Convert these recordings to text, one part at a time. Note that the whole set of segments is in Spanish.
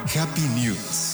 Happy News.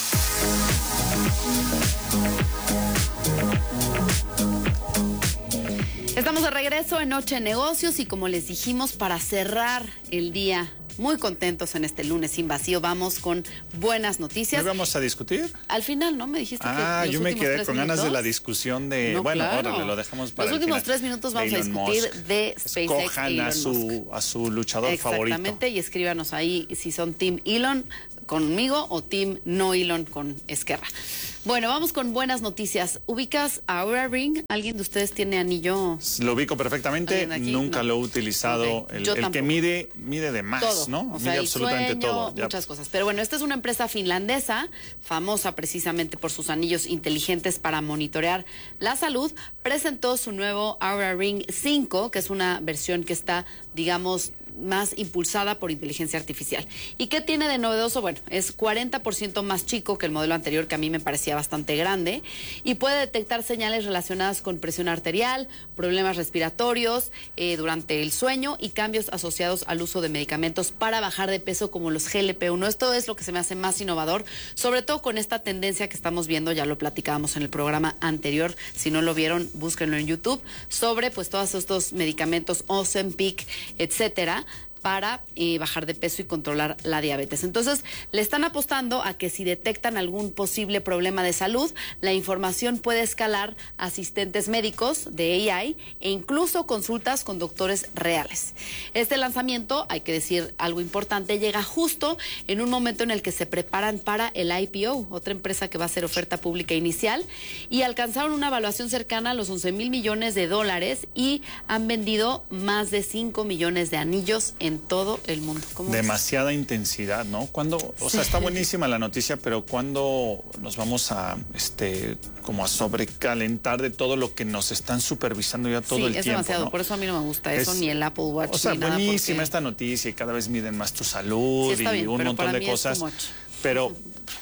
Estamos de regreso en Noche de Negocios y como les dijimos, para cerrar el día muy contentos en este lunes sin vacío, vamos con buenas noticias. ¿No vamos a discutir? Al final, ¿no? Me dijiste que yo me quedé con ganas de la discusión de... No, bueno, claro. órale, lo dejamos para los el últimos final. 3 minutos vamos a discutir de SpaceX. Escojan a su luchador favorito. Exactamente, y escríbanos ahí si son Team Elon conmigo o Team No Elon con Esquerra. Bueno, vamos con buenas noticias. ¿Ubicas a Oura Ring? ¿Alguien de ustedes tiene anillo? Lo ubico perfectamente, nunca lo he utilizado. Okay. El que mide de más, todo, ¿no? O sea, mide absolutamente sueño, todo. Muchas cosas. Pero bueno, esta es una empresa finlandesa, famosa precisamente por sus anillos inteligentes para monitorear la salud. Presentó su nuevo Oura Ring 5, que es una versión que está, digamos, más impulsada por inteligencia artificial. ¿Y qué tiene de novedoso? Bueno, es 40% más chico que el modelo anterior, que a mí me parecía bastante grande, y puede detectar señales relacionadas con presión arterial, problemas respiratorios durante el sueño y cambios asociados al uso de medicamentos para bajar de peso como los GLP-1. Esto es lo que se me hace más innovador, sobre todo con esta tendencia que estamos viendo, ya lo platicábamos en el programa anterior, si no lo vieron, búsquenlo en YouTube, sobre pues todos estos medicamentos, Ozempic, etcétera, para bajar de peso y controlar la diabetes. Entonces, le están apostando a que si detectan algún posible problema de salud, la información puede escalar a asistentes médicos de AI e incluso consultas con doctores reales. Este lanzamiento, hay que decir algo importante, llega justo en un momento en el que se preparan para el IPO, otra empresa que va a hacer oferta pública inicial, y alcanzaron una evaluación cercana a los 11,000 millones de dólares y han vendido más de 5 millones de anillos en todo el mundo. Demasiada intensidad, ¿no? O sea, está buenísima la noticia, pero ¿cuándo nos vamos a como a sobrecalentar de todo lo que nos están supervisando ya todo el tiempo? Sí, es demasiado, ¿no? Por eso a mí no me gusta eso, ni el Apple Watch. O sea, ni nada buenísima esta noticia y cada vez miden más tu salud y un montón de cosas. Pero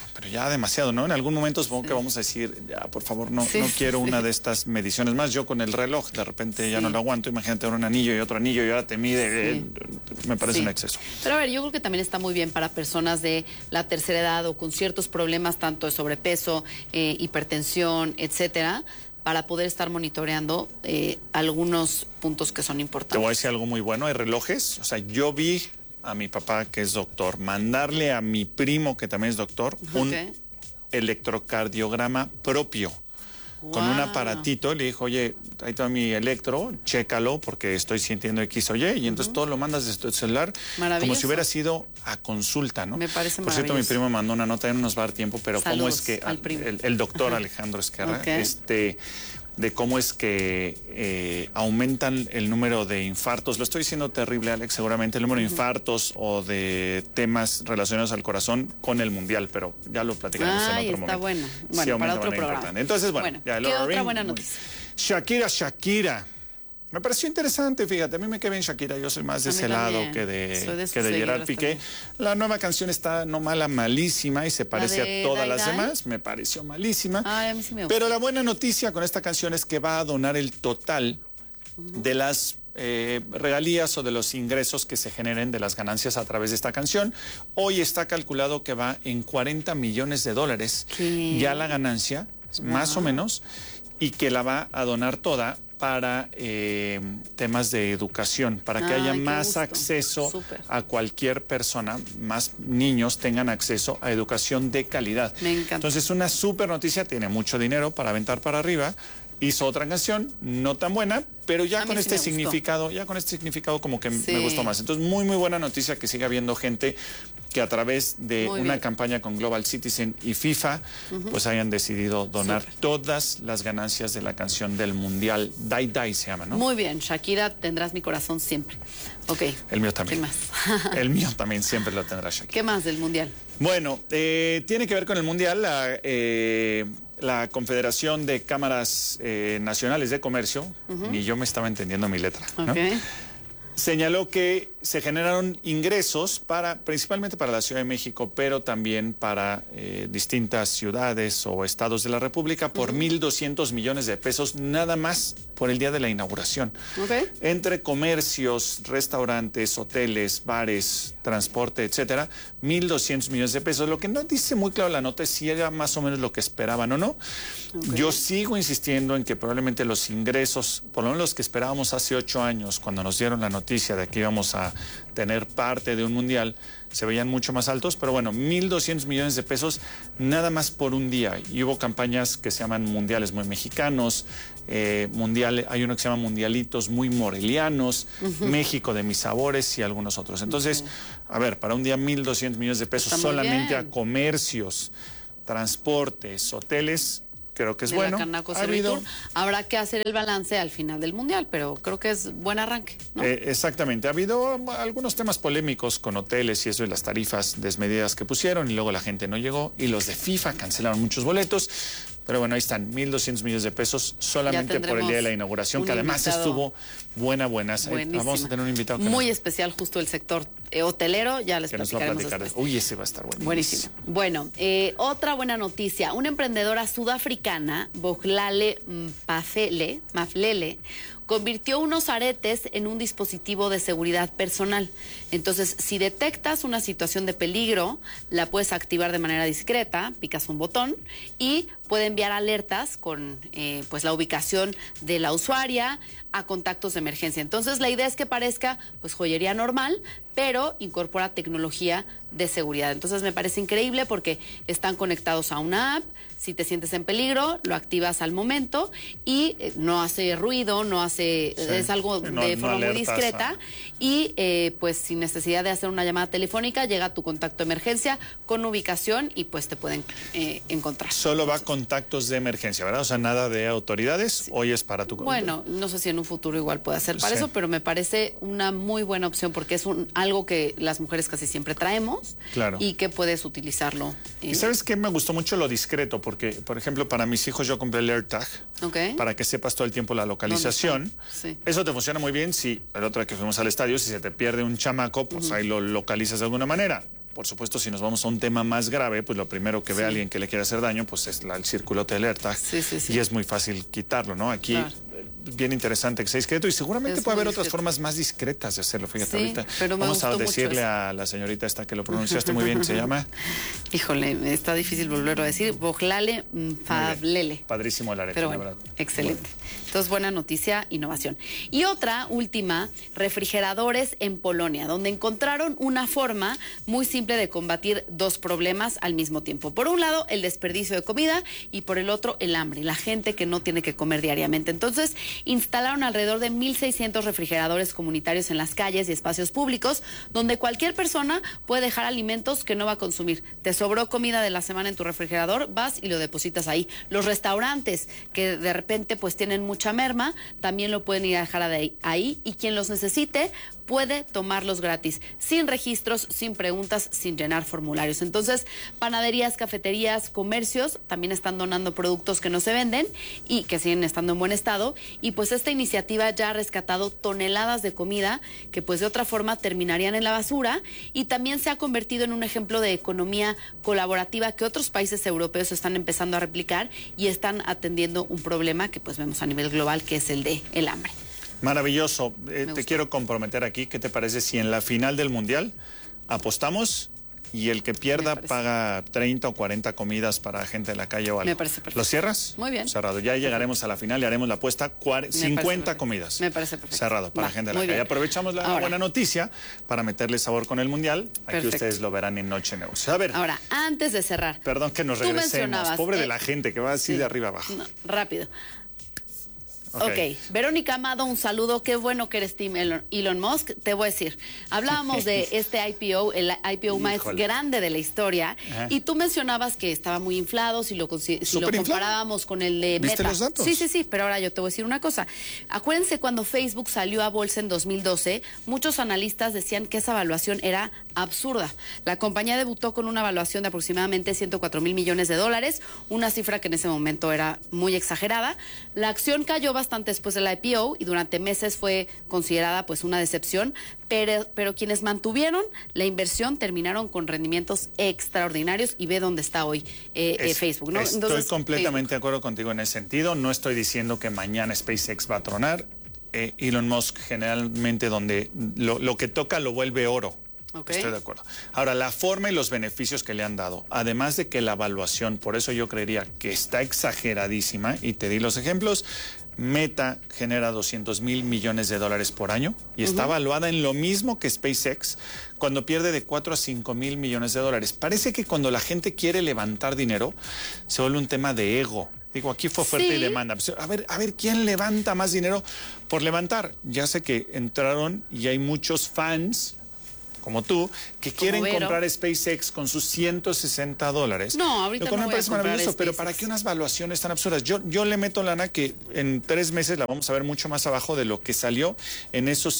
ya demasiado, ¿no? En algún momento supongo que vamos a decir, ya, por favor, no quiero una de estas mediciones más. Yo con el reloj, de repente ya no lo aguanto. Imagínate un anillo y otro anillo y ahora te mide. Me parece un exceso. Pero a ver, yo creo que también está muy bien para personas de la tercera edad o con ciertos problemas, tanto de sobrepeso, hipertensión, etcétera, para poder estar monitoreando algunos puntos que son importantes. Te voy a decir algo muy bueno, hay relojes. O sea, yo vi a mi papá, que es doctor, mandarle a mi primo, que también es doctor, un electrocardiograma propio. Wow. Con un aparatito, le dijo, oye, ahí está mi electro, chécalo porque estoy sintiendo X o Y, y entonces todo lo mandas desde tu celular como si hubiera sido a consulta, ¿no? Me parece Por cierto, mi primo me mandó una nota, ya no nos va a dar tiempo, pero saludos, cómo es que el doctor Alejandro Esquerra, de cómo es que aumentan el número de infartos. Lo estoy diciendo terrible, Alex, seguramente el número de infartos o de temas relacionados al corazón con el mundial, pero ya lo platicaremos en otro momento. Está bueno. Bueno, sí, para otro programa. Importante. Entonces, bueno, ya ¿qué otra buena noticia? Shakira. Me pareció interesante, fíjate, a mí me quedé bien Shakira, yo soy más de ese lado que de Gerard Piqué. También. La nueva canción está no mala, malísima y se parece a todas las demás, me pareció malísima. Ay, a mí sí me gusta. Pero la buena noticia con esta canción es que va a donar el total de las regalías o de los ingresos que se generen de las ganancias a través de esta canción. Hoy está calculado que va en 40 millones de dólares ya la ganancia, más o menos, y que la va a donar toda para temas de educación, para que haya más acceso a cualquier persona, más niños tengan acceso a educación de calidad. Me encanta. Entonces, una súper noticia, tiene mucho dinero para aventar para arriba. Hizo otra canción, no tan buena, pero ya con este significado, como que me gustó más. Entonces, muy, muy buena noticia que siga habiendo gente que a través de una campaña con Global Citizen y FIFA, pues hayan decidido donar todas las ganancias de la canción del Mundial. Die Die se llama, ¿no? Muy bien, Shakira, tendrás mi corazón siempre. Ok. El mío también. ¿Qué más? El mío también siempre lo tendrá Shakira. ¿Qué más del Mundial? Bueno, tiene que ver con el Mundial, la Confederación de Cámaras Nacionales de Comercio, ni yo me estaba entendiendo mi letra, ¿no? Señaló que se generaron ingresos principalmente para la Ciudad de México, pero también para distintas ciudades o estados de la República por 1,200 millones de pesos nada más por el día de la inauguración. Entre comercios, restaurantes, hoteles, bares, transporte, etcétera, 1,200 millones de pesos. Lo que no dice muy claro la nota es si era más o menos lo que esperaban o no. Yo sigo insistiendo en que probablemente los ingresos, por lo menos los que esperábamos hace 8 años, cuando nos dieron la noticia de que íbamos a tener parte de un mundial, se veían mucho más altos, pero bueno, 1,200 millones de pesos nada más por un día. Y hubo campañas que se llaman mundiales muy mexicanos, hay uno que se llama mundialitos muy morelianos, México de mis sabores y algunos otros. Entonces, a ver, para un día 1,200 millones de pesos está solamente a comercios, transportes, hoteles. Creo que es bueno. Habrá que hacer el balance al final del Mundial, pero creo que es buen arranque, ¿no? Exactamente. Ha habido algunos temas polémicos con hoteles y eso de las tarifas desmedidas que pusieron y luego la gente no llegó y los de FIFA cancelaron muchos boletos. Pero bueno, ahí están, 1,200 millones de pesos solamente por el día de la inauguración, que además estuvo buena. Vamos a tener un invitado. Muy especial, justo el sector hotelero, ya les platicaremos después. Uy, ese va a estar buenísimo. Buenísimo. Bueno, otra buena noticia. Una emprendedora sudafricana, Bohlale Maflele, convirtió unos aretes en un dispositivo de seguridad personal. Entonces, si detectas una situación de peligro, la puedes activar de manera discreta, picas un botón y puede enviar alertas con pues la ubicación de la usuaria a contactos de emergencia. Entonces, la idea es que parezca pues joyería normal, pero incorpora tecnología de seguridad. Entonces, me parece increíble porque están conectados a una app. Si te sientes en peligro, lo activas al momento y no hace ruido, es algo de forma muy discreta y pues sin necesidad de hacer una llamada telefónica, llega a tu contacto de emergencia con ubicación y pues te pueden encontrar. Solo va a contactos de emergencia, ¿verdad? O sea, nada de autoridades, sí. Hoy es para tu... Bueno, no sé si en un futuro igual puede ser para eso, pero me parece una muy buena opción porque es algo que las mujeres casi siempre traemos y que puedes utilizarlo. ¿Y sabes qué? Me gustó mucho lo discreto porque, por ejemplo, para mis hijos yo compré el AirTag para que sepas todo el tiempo la localización. Sí. Eso te funciona muy bien si el otro día que fuimos al estadio, si se te pierde un chamaco, pues ahí lo localizas de alguna manera. Por supuesto, si nos vamos a un tema más grave, pues lo primero que ve a alguien que le quiere hacer daño, pues es el circulote del AirTag. Y es muy fácil quitarlo, ¿no? Aquí, bien interesante que sea discreto y seguramente puede haber otras formas más discretas de hacerlo. Fíjate, ahorita vamos a decirle a la señorita esta que lo pronunciaste muy bien, ¿se llama? Híjole, está difícil volverlo a decir. Bohlale Maflele. Padrísimo el arete, pero bueno, la verdad. Excelente. Bueno. Entonces, buena noticia, innovación. Y otra, última, refrigeradores en Polonia, donde encontraron una forma muy simple de combatir dos problemas al mismo tiempo. Por un lado, el desperdicio de comida y por el otro, el hambre, la gente que no tiene que comer diariamente. Entonces, instalaron alrededor de 1,600 refrigeradores comunitarios en las calles y espacios públicos, donde cualquier persona puede dejar alimentos que no va a consumir. Te sobró comida de la semana en tu refrigerador, vas y lo depositas ahí. Los restaurantes que de repente pues tienen mucha merma, también lo pueden ir a dejar ahí y quien los necesite puede tomarlos gratis, sin registros, sin preguntas, sin llenar formularios. Entonces, panaderías, cafeterías, comercios también están donando productos que no se venden y que siguen estando en buen estado. Y pues esta iniciativa ya ha rescatado toneladas de comida que pues de otra forma terminarían en la basura y también se ha convertido en un ejemplo de economía colaborativa que otros países europeos están empezando a replicar y están atendiendo un problema que pues vemos a nivel global, que es el de el hambre. Maravilloso. Te quiero comprometer aquí. ¿Qué te parece si en la final del Mundial apostamos y el que pierda paga 30 o 40 comidas para gente de la calle o algo? Me parece perfecto. ¿Lo cierras? Muy bien. Cerrado. Ya llegaremos a la final y haremos la apuesta 50 comidas. Me parece perfecto. Cerrado para gente de la calle. Bien. Aprovechamos la buena noticia para meterle sabor con el Mundial. Aquí ustedes lo verán en Noche Negocio. A ver. Ahora, antes de cerrar. Perdón que nos regresemos. Pobre de la gente que va así de arriba abajo. No, rápido. Ok, Verónica Amado, un saludo. Qué bueno que eres Team Elon Musk. Te voy a decir, hablábamos de este IPO, el IPO más grande de la historia, y tú mencionabas que estaba muy inflado, si lo comparábamos con el de Meta. ¿Viste los datos? Sí, pero ahora yo te voy a decir una cosa. Acuérdense cuando Facebook salió a bolsa en 2012, muchos analistas decían que esa evaluación era absurda. La compañía debutó con una evaluación de aproximadamente $104 mil millones, una cifra que en ese momento era muy exagerada. La acción cayó bastante después de la IPO y durante meses fue considerada pues una decepción, pero quienes mantuvieron la inversión terminaron con rendimientos extraordinarios y ve dónde está hoy Facebook, ¿no? Estoy completamente de acuerdo contigo en ese sentido. No estoy diciendo que mañana SpaceX va a tronar. Elon Musk generalmente donde lo que toca lo vuelve oro. Okay. Estoy de acuerdo. Ahora, la forma y los beneficios que le han dado, además de que la evaluación, por eso yo creería que está exageradísima, y te di los ejemplos. Meta genera $200 mil millones por año y está evaluada en lo mismo que SpaceX, cuando pierde de 4 a 5 mil millones de dólares. Parece que cuando la gente quiere levantar dinero, se vuelve un tema de ego. Digo, aquí fue oferta y demanda. A ver, ¿quién levanta más dinero por levantar? Ya sé que entraron y hay muchos fans como tú, que quieren comprar SpaceX con sus $160. No, ahorita lo cual no me parece maravilloso, SpaceX. pero ¿para qué unas valuaciones tan absurdas? Yo le meto lana que en 3 meses la vamos a ver mucho más abajo de lo que salió en esos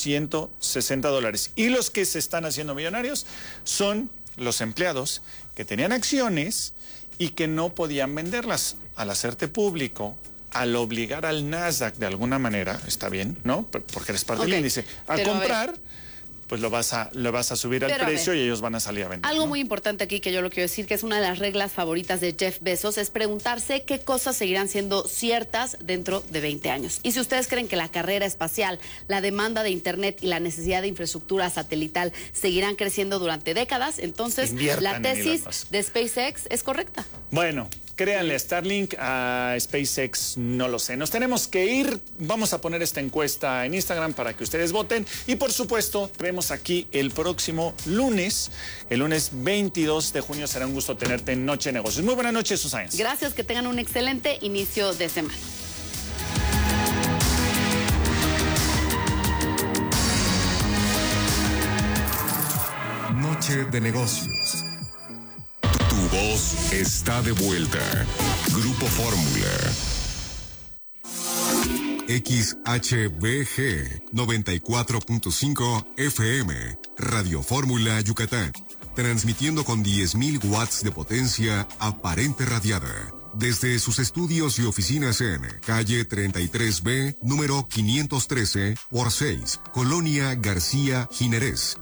$160. Y los que se están haciendo millonarios son los empleados que tenían acciones y que no podían venderlas. Al hacerte público, al obligar al Nasdaq de alguna manera, está bien, ¿no? Porque eres parte del índice, a comprar, pues lo vas a subir al precio y ellos van a salir a vender. Algo muy importante aquí que yo lo quiero decir, que es una de las reglas favoritas de Jeff Bezos, es preguntarse qué cosas seguirán siendo ciertas dentro de 20 años. Y si ustedes creen que la carrera espacial, la demanda de Internet y la necesidad de infraestructura satelital seguirán creciendo durante décadas, entonces la tesis de SpaceX es correcta. Bueno, créanle a Starlink, a SpaceX no lo sé. Nos tenemos que ir. Vamos a poner esta encuesta en Instagram para que ustedes voten. Y por supuesto, te vemos aquí el próximo lunes. El lunes 22 de junio será un gusto tenerte en Noche de Negocios. Muy buenas noches, Susana. Gracias, que tengan un excelente inicio de semana. Noche de Negocios. Tu voz está de vuelta. Grupo Fórmula. XHBG 94.5 FM. Radio Fórmula Yucatán. Transmitiendo con 10.000 watts de potencia aparente radiada. Desde sus estudios y oficinas en calle 33B, número 513 por 6, Colonia García Jiménez,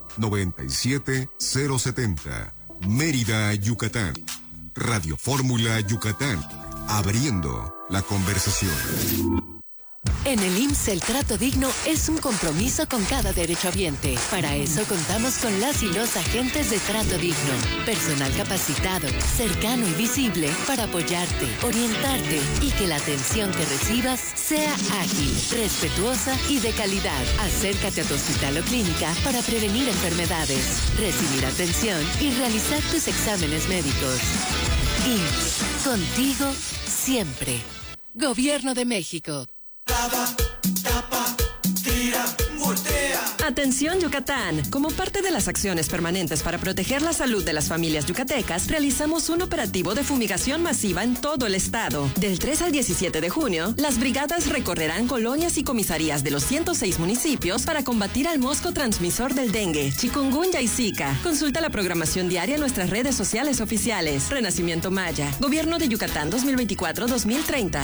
97070. Mérida, Yucatán. Radio Fórmula Yucatán. Abriendo la conversación. En el IMSS el trato digno es un compromiso con cada derechohabiente. Para eso contamos con las y los agentes de trato digno. Personal capacitado, cercano y visible para apoyarte, orientarte y que la atención que recibas sea ágil, respetuosa y de calidad. Acércate a tu hospital o clínica para prevenir enfermedades, recibir atención y realizar tus exámenes médicos. IMSS, contigo siempre. Gobierno de México. Tapa, tira, voltea. Atención Yucatán. Como parte de las acciones permanentes para proteger la salud de las familias yucatecas, realizamos un operativo de fumigación masiva en todo el estado. Del 3 al 17 de junio, las brigadas recorrerán colonias y comisarías de los 106 municipios para combatir al mosco transmisor del dengue, chikungunya y zika. Consulta la programación diaria en nuestras redes sociales oficiales. Renacimiento Maya. Gobierno de Yucatán 2024-2030.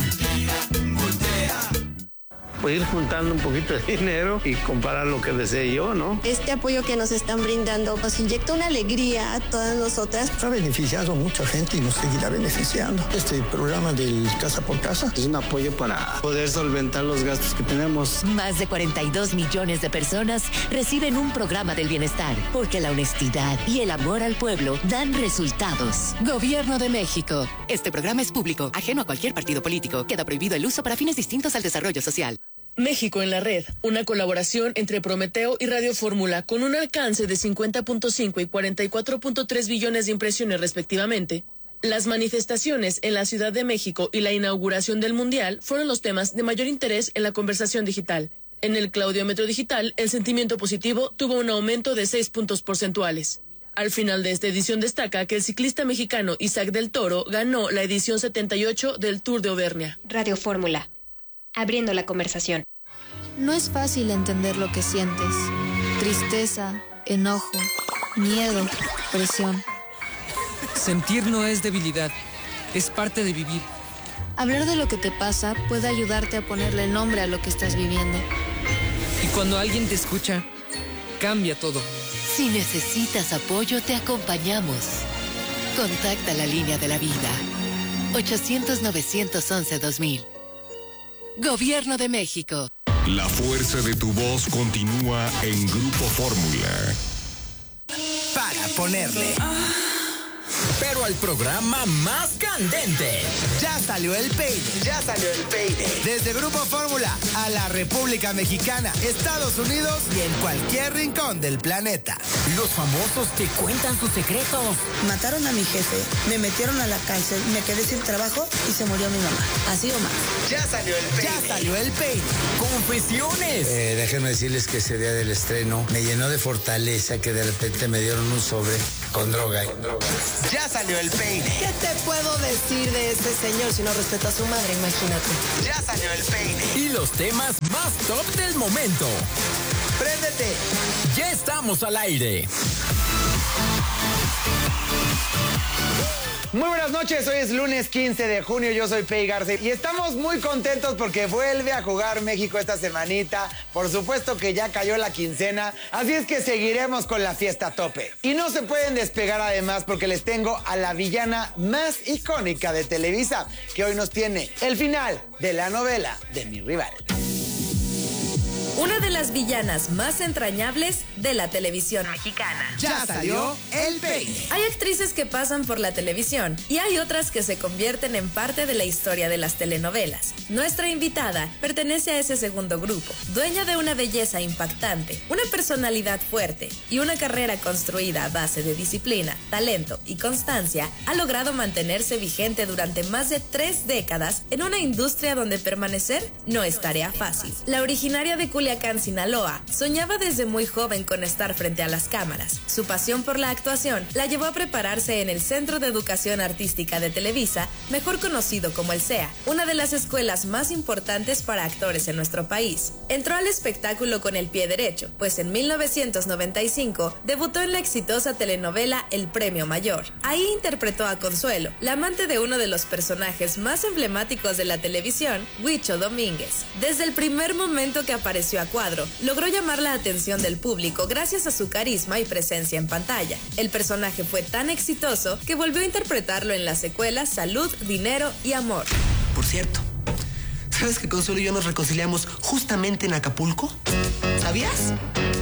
Pues ir juntando un poquito de dinero y comprar lo que desee yo, ¿no? Este apoyo que nos están brindando nos inyecta una alegría a todas nosotras. Ha beneficiado a mucha gente y nos seguirá beneficiando. Este programa del Casa por Casa es un apoyo para poder solventar los gastos que tenemos. Más de 42 millones de personas reciben un programa del bienestar, porque la honestidad y el amor al pueblo dan resultados. Gobierno de México. Este programa es público, ajeno a cualquier partido político. Queda prohibido el uso para fines distintos al desarrollo social. México en la red, una colaboración entre Prometeo y Radio Fórmula con un alcance de 50.5 y 44.3 billones de impresiones respectivamente. Las manifestaciones en la Ciudad de México y la inauguración del Mundial fueron los temas de mayor interés en la conversación digital. En el Claudiómetro Digital, el sentimiento positivo tuvo un aumento de 6 puntos porcentuales. Al final de esta edición destaca que el ciclista mexicano Isaac del Toro ganó la edición 78 del Tour de Auvernia. Radio Fórmula. Abriendo la conversación. No es fácil entender lo que sientes. Tristeza, enojo, miedo, presión. Sentir no es debilidad, es parte de vivir. Hablar de lo que te pasa puede ayudarte a ponerle nombre a lo que estás viviendo. Y cuando alguien te escucha, cambia todo. Si necesitas apoyo, te acompañamos. Contacta la línea de la vida. 800-911-2000. Gobierno de México. La fuerza de tu voz continúa en Grupo Fórmula. Para ponerle pero al programa más candente. Ya salió el peine. Ya salió el peine. Desde Grupo Fórmula a la República Mexicana, Estados Unidos y en cualquier rincón del planeta. Los famosos te cuentan sus secretos. Mataron a mi jefe, me metieron a la cárcel, me quedé sin trabajo y se murió mi mamá. Así o más. Ya salió el peine. Ya salió el peine. Confesiones. Déjenme decirles que ese día del estreno me llenó de fortaleza que de repente me dieron un sobre con droga. Ya salió el peine. ¿Qué te puedo decir de este señor si no respeta a su madre? Imagínate. Ya salió el peine. Y los temas más top del momento. ¡Préndete! Ya estamos al aire. Muy buenas noches, hoy es lunes 15 de junio, yo soy Pei Garza y estamos muy contentos porque vuelve a jugar México esta semanita. Por supuesto que ya cayó la quincena, así es que seguiremos con la fiesta a tope. Y no se pueden despegar además porque les tengo a la villana más icónica de Televisa, que hoy nos tiene el final de la novela de Mi Rival. Una de las villanas más entrañables de la televisión mexicana. Ya salió el peine. Hay actrices que pasan por la televisión y hay otras que se convierten en parte de la historia de las telenovelas. Nuestra invitada pertenece a ese segundo grupo, dueña de una belleza impactante, una personalidad fuerte y una carrera construida a base de disciplina, talento y constancia. Ha logrado mantenerse vigente durante más de 3 décadas en una industria donde permanecer no es tarea fácil. La originaria de Culiacán, Sinaloa, soñaba desde muy joven con estar frente a las cámaras. Su pasión por la actuación la llevó a prepararse en el Centro de Educación Artística de Televisa, mejor conocido como el CEA, una de las escuelas más importantes para actores en nuestro país. Entró al espectáculo con el pie derecho, pues en 1995 debutó en la exitosa telenovela El Premio Mayor. Ahí interpretó a Consuelo, la amante de uno de los personajes más emblemáticos de la televisión, Huicho Domínguez. Desde el primer momento que apareció a cuadro, logró llamar la atención del público gracias a su carisma y presencia en pantalla. El personaje fue tan exitoso que volvió a interpretarlo en las secuelas Salud, Dinero y Amor. Por cierto, ¿sabes que Consuelo y yo nos reconciliamos justamente en Acapulco? ¿Sabías?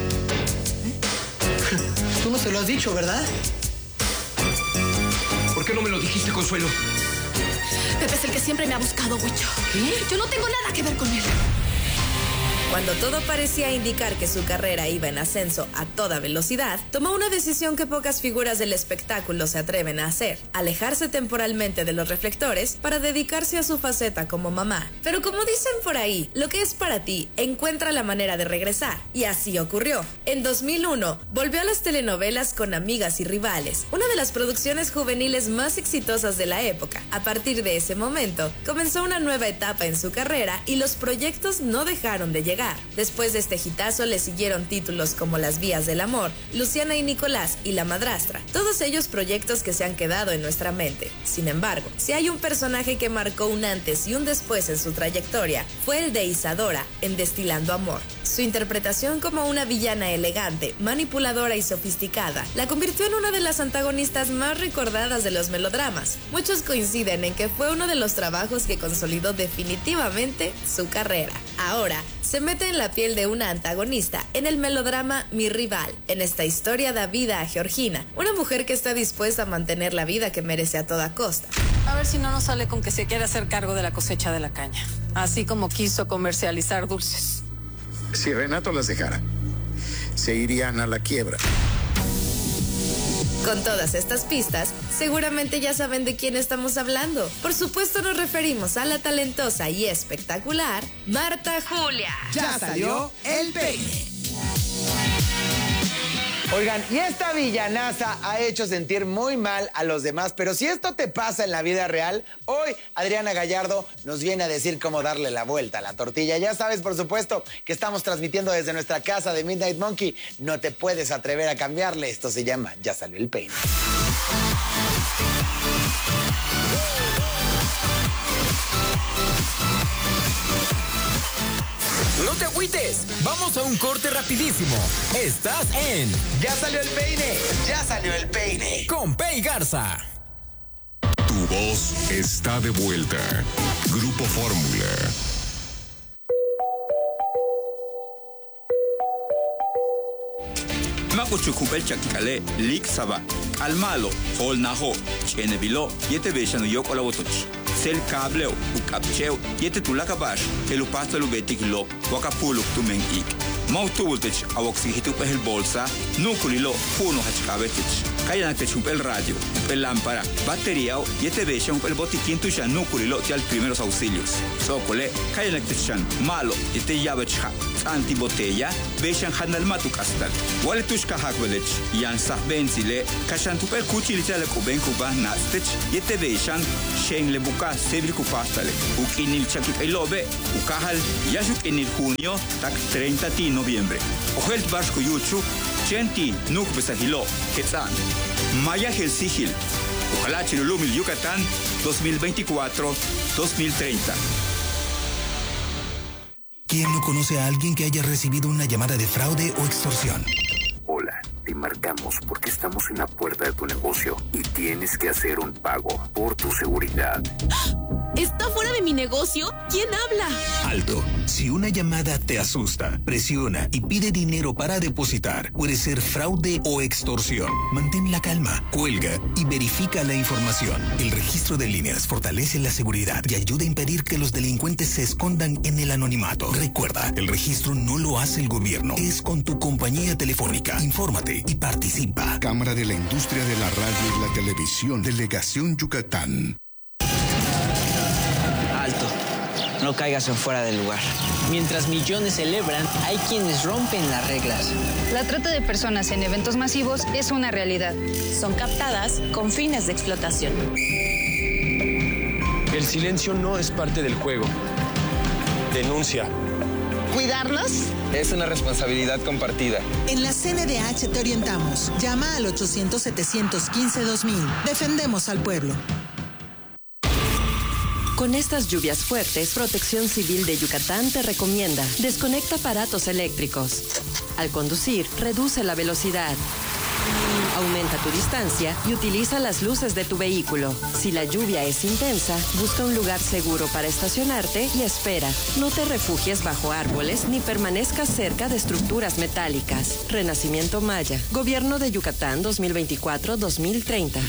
Tú no se lo has dicho, ¿verdad? ¿Por qué no me lo dijiste, Consuelo? Pepe es el que siempre me ha buscado, Huicho. ¿Qué? Yo no tengo nada que ver con él. Cuando todo parecía indicar que su carrera iba en ascenso a toda velocidad, tomó una decisión que pocas figuras del espectáculo se atreven a hacer: alejarse temporalmente de los reflectores para dedicarse a su faceta como mamá. Pero como dicen por ahí, lo que es para ti encuentra la manera de regresar. Y así ocurrió. En 2001, volvió a las telenovelas con Amigas y Rivales, una de las producciones juveniles más exitosas de la época. A partir de ese momento, comenzó una nueva etapa en su carrera y los proyectos no dejaron de llegar. Después de este hitazo le siguieron títulos como Las Vías del Amor, Luciana y Nicolás y La Madrastra, todos ellos proyectos que se han quedado en nuestra mente. Sin embargo, si hay un personaje que marcó un antes y un después en su trayectoria, fue el de Isadora en Destilando Amor. Su interpretación como una villana elegante, manipuladora y sofisticada la convirtió en una de las antagonistas más recordadas de los melodramas. Muchos coinciden en que fue uno de los trabajos que consolidó definitivamente su carrera. Ahora, se mete en la piel de una antagonista en el melodrama Mi Rival. En esta historia da vida a Georgina, una mujer que está dispuesta a mantener la vida que merece a toda costa. A ver si no nos sale con que se quiere hacer cargo de la cosecha de la caña, así como quiso comercializar dulces. Si Renato las dejara, se irían a la quiebra. Con todas estas pistas, seguramente ya saben de quién estamos hablando. Por supuesto nos referimos a la talentosa y espectacular Marta Julia. Ya salió el peine. Oigan, y esta villanaza ha hecho sentir muy mal a los demás, pero si esto te pasa en la vida real, hoy Adriana Gallardo nos viene a decir cómo darle la vuelta a la tortilla. Ya sabes, por supuesto, que estamos transmitiendo desde nuestra casa de Midnight Monkey. No te puedes atrever a cambiarle. Esto se llama Ya Salió el Peine. No te agüites, vamos a un corte rapidísimo. Estás en Ya Salió el Peine, Ya Salió el Peine. Con Pei Garza. Tu voz está de vuelta. Grupo Fórmula. Makuchukupel chakikale, lik saba, almalo, hol naho, chenevilo, yete beshano yok olawotochi. Sel cableo, ukapcheo, yete tulakabash, elupasto lubetik lo, wakapuluk tumeng ik. Mautubultech, awoxigitupel bolsa, nukulilo, puno hachkabetich. Kayanatech el radio, el lámpara, batería, yete beshan el botiquín tuya nukulilo, ya el primeros auxilios. Sokole, kayanatechan, malo, yete yabecha, antibotella, beshan hanal matukastal. Waletushka hakvelech, yan sah benzile, kashantupel kuchilichale kuben kuba nastech, yete beshan, shen le buka sebri kupastale, ukinil chakip elobe, ukahal, yashuk en el junio, tak 30 de noviembre. Ojelt barco yuchu, chenti nuk besahilo, quetzan. Maya Helsigil, ojalá Chirulumil Yucatán 2024-2030. ¿Quién no conoce a alguien que haya recibido una llamada de fraude o extorsión? Hola, te marcamos porque estamos en la puerta de tu negocio y tienes que hacer un pago por tu seguridad. ¿Está fuera de mi negocio? ¿Quién habla? Alto. Si una llamada te asusta, presiona y pide dinero para depositar, puede ser fraude o extorsión. Mantén la calma, cuelga y verifica la información. El registro de líneas fortalece la seguridad y ayuda a impedir que los delincuentes se escondan en el anonimato. Recuerda, el registro no lo hace el gobierno, es con tu compañía telefónica. Infórmate y participa. Cámara de la Industria de la Radio y la Televisión, Delegación Yucatán. No caigas en fuera del lugar. Mientras millones celebran, hay quienes rompen las reglas. La trata de personas en eventos masivos es una realidad. Son captadas con fines de explotación. El silencio no es parte del juego. Denuncia. ¿Cuidarlos? Es una responsabilidad compartida. En la CNDH te orientamos. Llama al 800-715-2000. Defendemos al pueblo. Con estas lluvias fuertes, Protección Civil de Yucatán te recomienda: desconecta aparatos eléctricos. Al conducir, reduce la velocidad. Aumenta tu distancia y utiliza las luces de tu vehículo. Si la lluvia es intensa, busca un lugar seguro para estacionarte y espera. No te refugies bajo árboles ni permanezcas cerca de estructuras metálicas. Renacimiento Maya. Gobierno de Yucatán 2024-2030.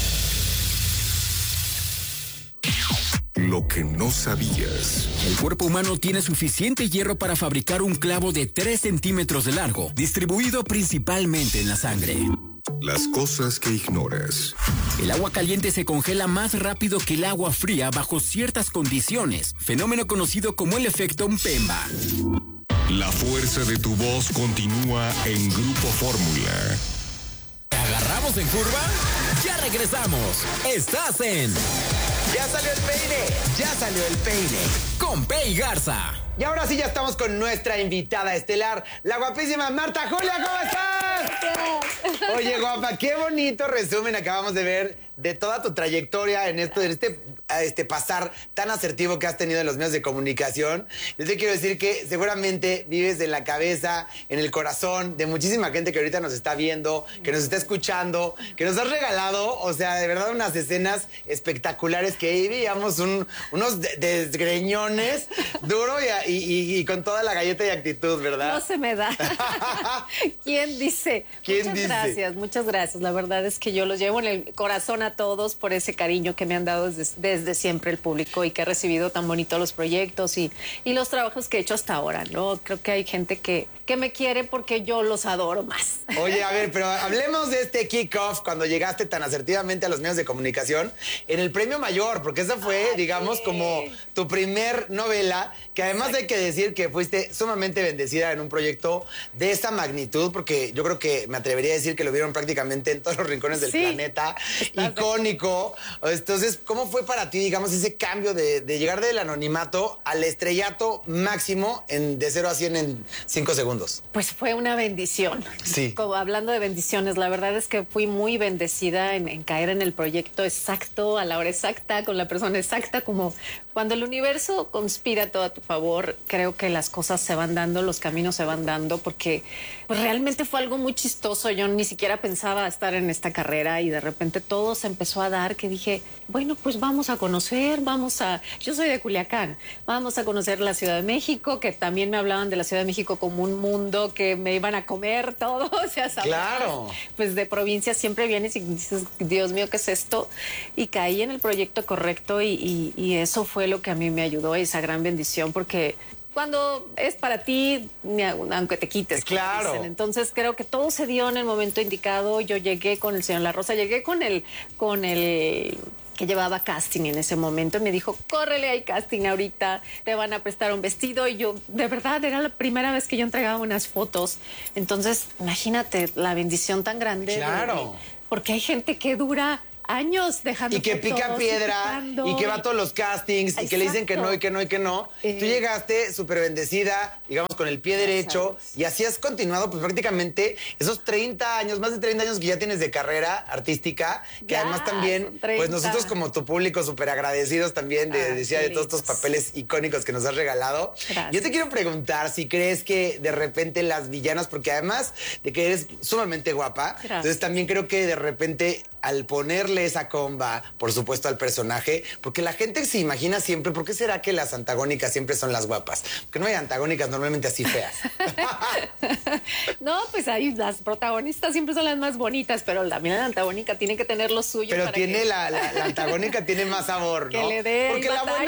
Lo que no sabías. El cuerpo humano tiene suficiente hierro para fabricar un clavo de 3 centímetros de largo, distribuido principalmente en la sangre. Las cosas que ignoras. El agua caliente se congela más rápido que el agua fría bajo ciertas condiciones, fenómeno conocido como el efecto Mpemba. La fuerza de tu voz continúa en Grupo Fórmula. ¿Te agarramos en curva? Ya regresamos. Estás en Ya Salió el Peine, Ya Salió el Peine. Con Pei Garza. Y ahora sí ya estamos con nuestra invitada estelar, la guapísima Marta Julia. ¿Cómo estás? Oye, guapa, qué bonito resumen acabamos de ver de toda tu trayectoria en este pasar tan asertivo que has tenido en los medios de comunicación. Yo te quiero decir que seguramente vives en la cabeza, en el corazón de muchísima gente que ahorita nos está viendo, que nos está escuchando, que nos has regalado, o sea, de verdad unas escenas espectaculares que ahí veíamos unos desgreñones duro y con toda la galleta y actitud, ¿verdad? No se me da. ¿Quién dice? Muchas gracias. La verdad es que yo los llevo en el corazón a todos por ese cariño que me han dado desde desde siempre el público y que ha recibido tan bonito los proyectos y los trabajos que he hecho hasta ahora, ¿no? Creo que hay gente que me quiere porque yo los adoro más. Oye, a ver, pero hablemos de este kickoff cuando llegaste tan asertivamente a los medios de comunicación en el Premio Mayor, porque esa fue, digamos, como tu primer novela, que además hay que decir que fuiste sumamente bendecida en un proyecto de esta magnitud, porque yo creo que me atrevería a decir que lo vieron prácticamente en todos los rincones del planeta, icónico. Entonces, ¿cómo fue para ti, digamos, ese cambio de llegar del anonimato al estrellato máximo de 0 a 100 en 5 segundos? Pues fue una bendición. Sí. Como hablando de bendiciones, la verdad es que fui muy bendecida en caer en el proyecto exacto, a la hora exacta, con la persona exacta, como cuando el universo conspira todo a tu favor, creo que las cosas se van dando, los caminos se van dando, porque pues, realmente fue algo muy chistoso. Yo ni siquiera pensaba estar en esta carrera y de repente todo se empezó a dar, que dije, bueno, pues vamos a conocer, yo soy de Culiacán, vamos a conocer la Ciudad de México, que también me hablaban de la Ciudad de México como un mundo que me iban a comer todo, o sea, ¿sabes? Claro. Pues de provincia siempre vienes y dices, Dios mío, ¿qué es esto? Y caí en el proyecto correcto y eso fue lo que a mí me ayudó, esa gran bendición, porque cuando es para ti, aunque te quites. Claro. Dicen. Entonces creo que todo se dio en el momento indicado. Yo llegué con el señor La Rosa, llegué con el que llevaba casting en ese momento y me dijo, córrele, hay casting ahorita, te van a prestar un vestido. Y yo, de verdad, era la primera vez que yo entregaba unas fotos. Entonces, imagínate la bendición tan grande. Claro. Porque hay gente que dura años dejando y que pica piedra y que va a todos los castings. Exacto. Y que le dicen que no y que no y que no. Tú llegaste súper bendecida, digamos, con el pie derecho, y así has continuado pues prácticamente esos 30 años, más de 30 años que ya tienes de carrera artística, que ya, además también, pues nosotros como tu público súper agradecidos también de todos estos papeles icónicos que nos has regalado. Gracias. Yo te quiero preguntar si crees que de repente las villanas, porque además de que eres sumamente guapa, entonces también creo que de repente al ponerle esa comba, por supuesto, al personaje, porque la gente se imagina siempre, ¿por qué será que las antagónicas siempre son las guapas? Porque no hay antagónicas normalmente así feas. No, pues ahí las protagonistas siempre son las más bonitas, pero también la antagónica tiene que tener lo suyo. Pero tiene la antagónica tiene más sabor, ¿no? Que le dé porque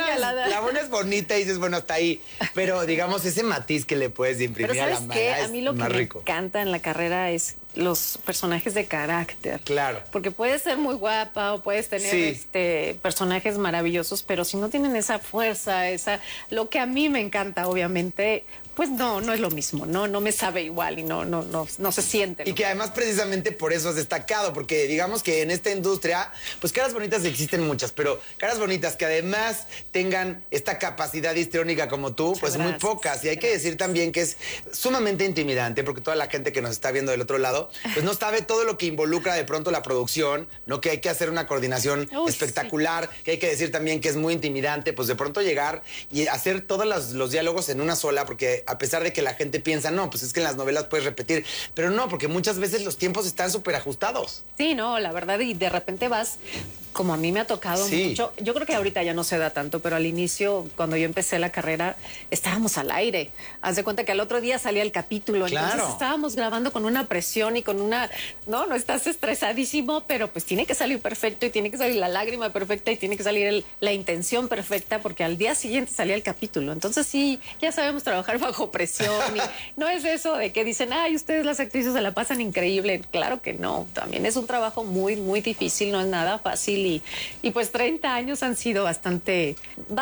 la buena es bonita y dices, bueno, hasta ahí. Pero digamos, ese matiz que le puedes imprimir a la mala es a mí lo que más rico. Me encanta en la carrera es los personajes de carácter. Claro. Porque puedes ser muy guapa o puedes tener personajes maravillosos, pero si no tienen esa fuerza, lo que a mí me encanta, obviamente, pues no es lo mismo, no me sabe igual y no se siente. Y que además precisamente por eso has destacado, porque digamos que en esta industria, pues caras bonitas existen muchas, pero caras bonitas que además tengan esta capacidad histriónica como tú, pues muy pocas. Y hay que decir también que es sumamente intimidante, porque toda la gente que nos está viendo del otro lado, pues no sabe todo lo que involucra de pronto la producción, ¿no? Que hay que hacer una coordinación espectacular, que hay que decir también que es muy intimidante, pues de pronto llegar y hacer todos los diálogos en una sola, porque a pesar de que la gente piensa, no, pues es que en las novelas puedes repetir, pero no, porque muchas veces los tiempos están súper ajustados. Sí, no, la verdad, y de repente vas, como a mí me ha tocado mucho, yo creo que ahorita ya no se da tanto, pero al inicio, cuando yo empecé la carrera, estábamos al aire. Haz de cuenta que al otro día salía el capítulo, entonces estábamos grabando con una presión y con una, no estás estresadísimo, pero pues tiene que salir perfecto y tiene que salir la lágrima perfecta y tiene que salir la intención perfecta, porque al día siguiente salía el capítulo. Entonces sí, ya sabemos trabajar bajo presión y no es eso de que dicen, ay, ustedes las actrices se la pasan increíble. Claro que no, también es un trabajo muy, muy difícil, no es nada fácil y pues 30 años han sido bastante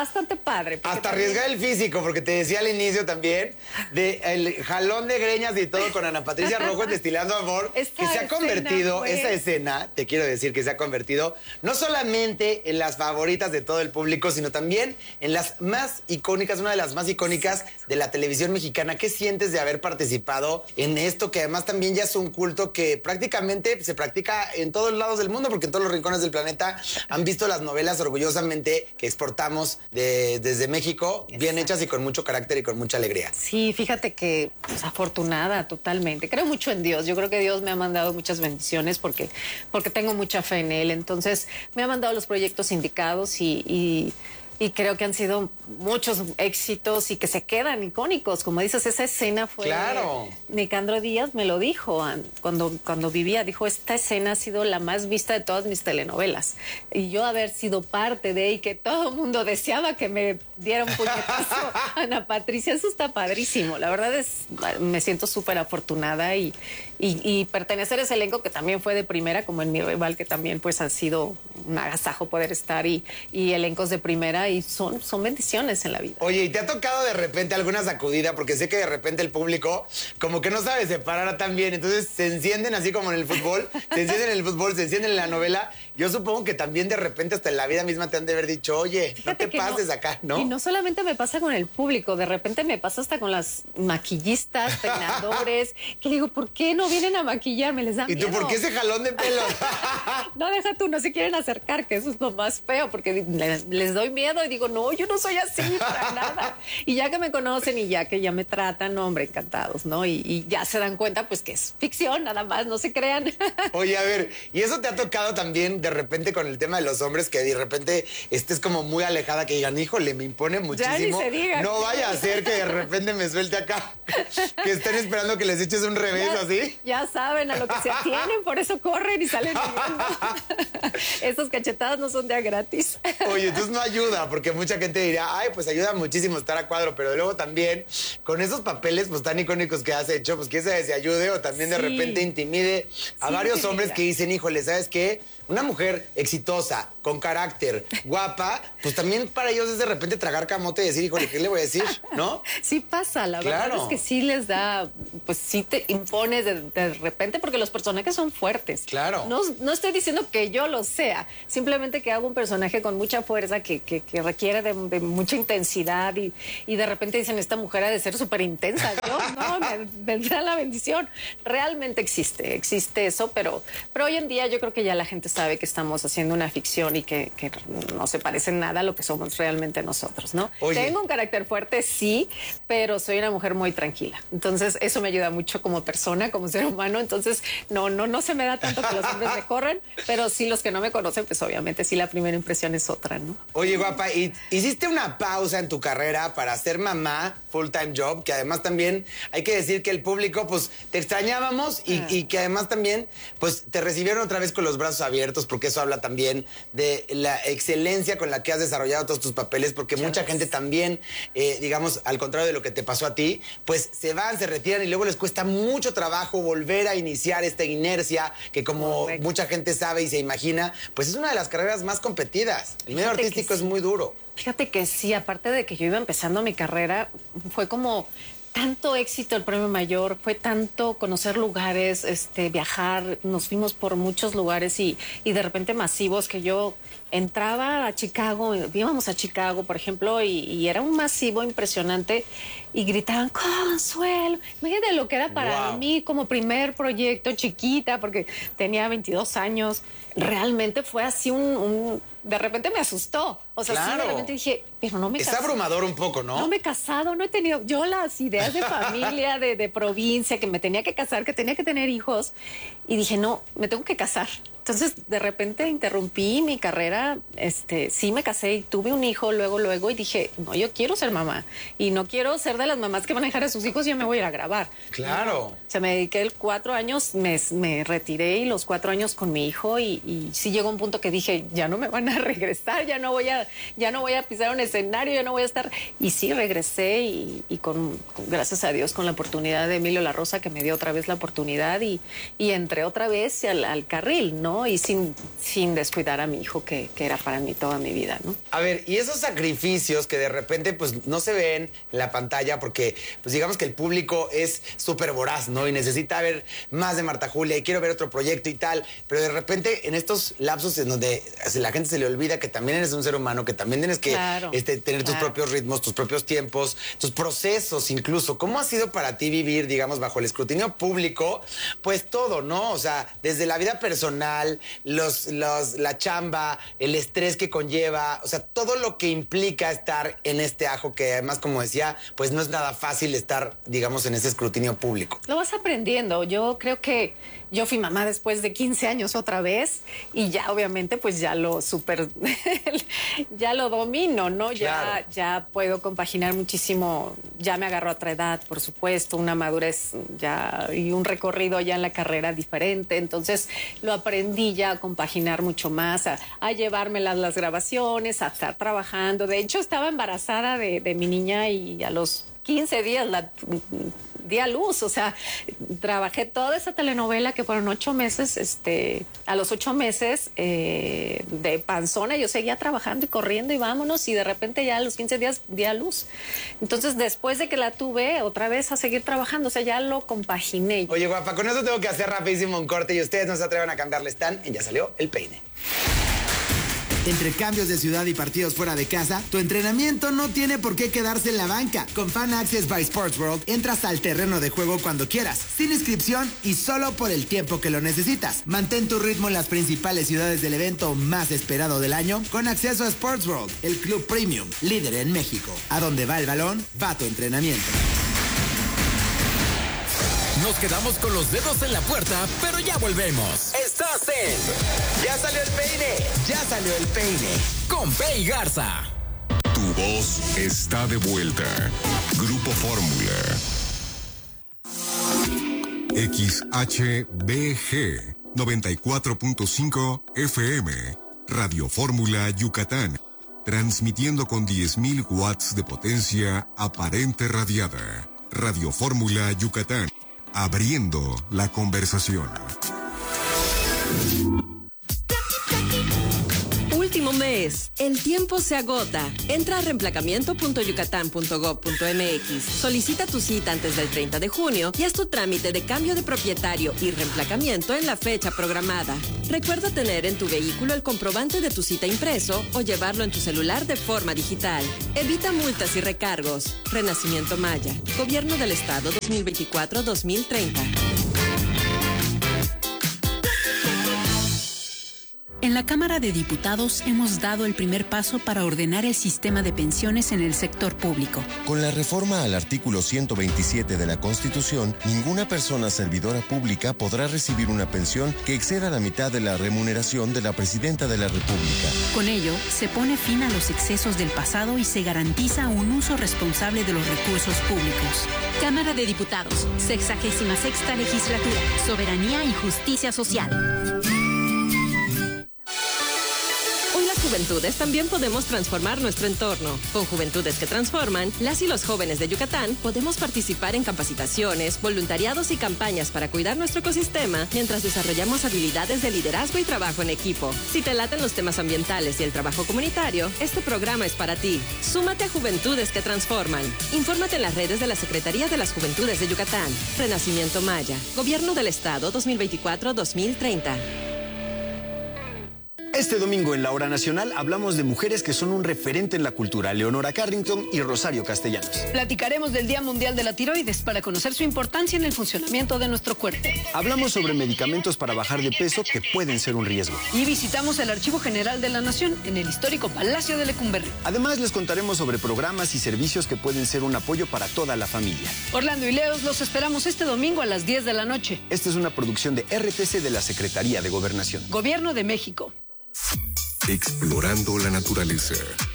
padre. Hasta arriesgar el físico, porque te decía al inicio también de el jalón de greñas y todo con Ana Patricia Rojo en Destilando Amor, que se ha convertido, esa escena, te quiero decir que se ha convertido no solamente en las favoritas de todo el público, sino también en las más icónicas, una de las más icónicas de la televisión mexicana. ¿Qué sientes de haber participado en esto, que además también ya es un culto que prácticamente se practica en todos lados del mundo, porque en todos los rincones del planeta han visto las novelas orgullosamente que exportamos desde México, bien hechas y con mucho carácter y con mucha alegría? Sí, fíjate que pues, afortunada totalmente. Creo mucho en Dios. Yo creo que Dios me ha mandado muchas bendiciones porque tengo mucha fe en Él. Entonces me ha mandado los proyectos indicados y creo que han sido muchos éxitos y que se quedan icónicos. Como dices, esa escena fue... Claro. Nicandro Díaz me lo dijo cuando vivía. Dijo, esta escena ha sido la más vista de todas mis telenovelas. Y yo haber sido parte de y que todo el mundo deseaba que me diera un puñetazo a Ana Patricia, eso está padrísimo. La verdad me siento súper afortunada y pertenecer a ese elenco que también fue de primera, como en Mi Rival, que también pues ha sido un agasajo poder estar y elencos de primera y son bendiciones en la vida. Oye, ¿y te ha tocado de repente alguna sacudida? Porque sé que de repente el público como que no sabe separar tan bien, entonces se encienden así como en el fútbol, se encienden en la novela. Yo supongo que también de repente hasta en la vida misma te han de haber dicho, oye, fíjate, no te pases acá, ¿no? Y no solamente me pasa con el público, de repente me pasa hasta con las maquillistas, peinadores, que digo, ¿por qué no vienen a maquillarme? Les da miedo. ¿Y tú por qué ese jalón de pelo? No, deja tú, no se quieren acercar, que eso es lo más feo, porque les doy miedo y digo, no, yo no soy así para nada. Y ya que me conocen y ya que ya me tratan, no, hombre, encantados, ¿no? Y ya se dan cuenta, pues, que es ficción, nada más, no se crean. Oye, a ver, ¿y eso te ha tocado también de repente con el tema de los hombres, que de repente estés como muy alejada, que digan, híjole, me impone muchísimo? Ya ni se diga. No vaya a ser que de repente me suelte acá, que estén esperando que les eches un revés así. Ya saben a lo que se atienen, por eso corren y salen huyendo. Esos cachetadas no son de a gratis. Oye, entonces no ayuda, porque mucha gente dirá, ay, pues ayuda muchísimo estar a cuadro, pero luego también con esos papeles pues tan icónicos que has hecho, pues quién sabe si ayude o también de repente intimide a varios hombres que dicen, híjole, ¿sabes qué? Una mujer exitosa, con carácter, guapa, pues también para ellos es de repente tragar camote y decir, híjole, ¿qué le voy a decir? ¿No? Sí pasa, la verdad es que sí les da, pues sí te impones de repente, porque los personajes son fuertes. Claro. No estoy diciendo que yo lo sea, simplemente que hago un personaje con mucha fuerza, que requiere de mucha intensidad y de repente dicen, esta mujer ha de ser súper intensa. Yo, no, me da la bendición. Realmente existe eso, pero hoy en día yo creo que ya la gente sabe que estamos haciendo una ficción y que no se parece nada a lo que somos realmente nosotros, ¿no? Oye. Tengo un carácter fuerte, sí, pero soy una mujer muy tranquila. Entonces, eso me ayuda mucho como persona, como ser humano. Entonces, no se me da tanto que los hombres me corren, pero sí los que no me conocen, pues obviamente sí la primera impresión es otra, ¿no? Oye, guapa, ¿y hiciste una pausa en tu carrera para ser mamá, full-time job? Que además también hay que decir que el público, pues, te extrañábamos y que además también, pues, te recibieron otra vez con los brazos abiertos, porque eso habla también de la excelencia con la que has desarrollado todos tus papeles, porque mucha gente también, digamos, al contrario de lo que te pasó a ti, pues se van, se retiran y luego les cuesta mucho trabajo volver a iniciar esta inercia que, como mucha gente sabe y se imagina, pues es una de las carreras más competidas. El medio artístico es muy duro. Fíjate que sí, aparte de que yo iba empezando mi carrera, fue como tanto éxito el Premio Mayor, fue tanto conocer lugares, viajar, nos fuimos por muchos lugares y de repente masivos, que yo entraba a Chicago, íbamos a Chicago, por ejemplo, y era un masivo impresionante y gritaban, Consuelo. Imagínate lo que era para mí como primer proyecto, chiquita, porque tenía 22 años. Realmente fue así de repente me asustó. O sea, sí, de repente dije, pero no me he casado. Es abrumador un poco, ¿no? No me he casado, no he tenido yo las ideas de familia, de provincia, que me tenía que casar, que tenía que tener hijos. Y dije, no, me tengo que casar. Entonces, de repente interrumpí mi carrera, sí me casé y tuve un hijo luego, y dije, no, yo quiero ser mamá. Y no quiero ser de las mamás que van a dejar a sus hijos y yo me voy a ir a grabar. Claro. O sea, me dediqué 4 años, me retiré y los 4 años con mi hijo y sí llegó un punto que dije, ya no me van a regresar, ya no voy a pisar un escenario, ya no voy a estar. Y sí, regresé y gracias a Dios, con la oportunidad de Emilio La Rosa, que me dio otra vez la oportunidad y entré otra vez al carril, ¿no? Y sin descuidar a mi hijo, que era para mí toda mi vida, ¿no? A ver, y esos sacrificios que de repente pues no se ven en la pantalla porque pues digamos que el público es súper voraz, ¿no? Y necesita ver más de Marta Julia y quiero ver otro proyecto y tal, pero de repente en estos lapsos en donde a la gente se le olvida que también eres un ser humano, que también tienes que tener tus propios ritmos, tus propios tiempos, tus procesos incluso. ¿Cómo ha sido para ti vivir, digamos, bajo el escrutinio público? Pues todo, ¿no? O sea, desde la vida personal, la chamba, el estrés que conlleva, o sea, todo lo que implica estar en este ajo que además, como decía, pues no es nada fácil estar, digamos, en ese escrutinio público. Lo vas aprendiendo. Yo creo que Yo fui mamá después de 15 años otra vez y ya obviamente pues ya lo ya lo domino, ¿no? Claro. Ya puedo compaginar muchísimo, ya me agarró a otra edad, por supuesto, una madurez ya y un recorrido ya en la carrera diferente, entonces lo aprendí ya a compaginar mucho más, a llevarme las grabaciones, a estar trabajando. De hecho, estaba embarazada de mi niña y a los 15 días di a luz, o sea, trabajé toda esa telenovela que fueron 8 meses, a los 8 meses de panzona yo seguía trabajando y corriendo y vámonos, y de repente ya a los 15 días di a luz. Entonces, después de que la tuve, otra vez a seguir trabajando, o sea, ya lo compaginé. Oye, guapa, con eso tengo que hacer rapidísimo un corte y ustedes no se atrevan a cambiarle, están en Ya Salió el Peine. Entre cambios de ciudad y partidos fuera de casa, tu entrenamiento no tiene por qué quedarse en la banca. Con Fan Access by Sports World, entras al terreno de juego cuando quieras, sin inscripción y solo por el tiempo que lo necesitas. Mantén tu ritmo en las principales ciudades del evento más esperado del año con acceso a Sports World, el club premium, líder en México. A donde va el balón, va tu entrenamiento. Nos quedamos con los dedos en la puerta, pero ya volvemos. Estás en Ya Salió el Peine. Ya Salió el Peine. Con Pei Garza. Tu voz está de vuelta. Grupo Fórmula. XHBG 94.5 FM. Radio Fórmula Yucatán. Transmitiendo con 10.000 watts de potencia aparente radiada. Radio Fórmula Yucatán. Abriendo la conversación. Último mes. El tiempo se agota. Entra a reemplacamiento.yucatán.gov.mx. Solicita tu cita antes del 30 de junio y haz tu trámite de cambio de propietario y reemplacamiento en la fecha programada. Recuerda tener en tu vehículo el comprobante de tu cita impreso o llevarlo en tu celular de forma digital. Evita multas y recargos. Renacimiento Maya. Gobierno del Estado 2024-2030. En la Cámara de Diputados hemos dado el primer paso para ordenar el sistema de pensiones en el sector público. Con la reforma al artículo 127 de la Constitución, ninguna persona servidora pública podrá recibir una pensión que exceda la mitad de la remuneración de la Presidenta de la República. Con ello, se pone fin a los excesos del pasado y se garantiza un uso responsable de los recursos públicos. Cámara de Diputados, 66ª Legislatura, Soberanía y Justicia Social. Juventudes también podemos transformar nuestro entorno. Con Juventudes que Transforman, las y los jóvenes de Yucatán podemos participar en capacitaciones, voluntariados y campañas para cuidar nuestro ecosistema mientras desarrollamos habilidades de liderazgo y trabajo en equipo. Si te laten los temas ambientales y el trabajo comunitario, este programa es para ti. Súmate a Juventudes que Transforman. Infórmate en las redes de la Secretaría de las Juventudes de Yucatán. Renacimiento Maya. Gobierno del Estado 2024-2030. Este domingo en La Hora Nacional hablamos de mujeres que son un referente en la cultura, Leonora Carrington y Rosario Castellanos. Platicaremos del Día Mundial de la Tiroides para conocer su importancia en el funcionamiento de nuestro cuerpo. Hablamos sobre medicamentos para bajar de peso que pueden ser un riesgo. Y visitamos el Archivo General de la Nación en el histórico Palacio de Lecumberri. Además, les contaremos sobre programas y servicios que pueden ser un apoyo para toda la familia. Orlando y Leos los esperamos este domingo a las 10 de la noche. Esta es una producción de RTC de la Secretaría de Gobernación. Gobierno de México. Explorando la naturaleza.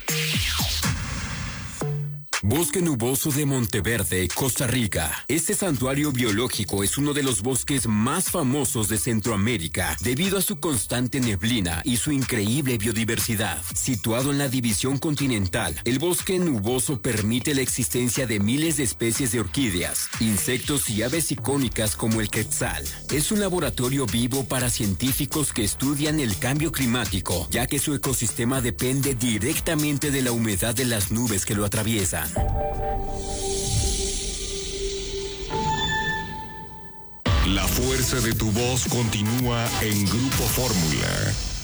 Bosque Nuboso de Monteverde, Costa Rica. Este santuario biológico es uno de los bosques más famosos de Centroamérica debido a su constante neblina y su increíble biodiversidad. Situado en la división continental, el bosque nuboso permite la existencia de miles de especies de orquídeas, insectos y aves icónicas como el quetzal. Es un laboratorio vivo para científicos que estudian el cambio climático, ya que su ecosistema depende directamente de la humedad de las nubes que lo atraviesan. La fuerza de tu voz continúa en Grupo Fórmula.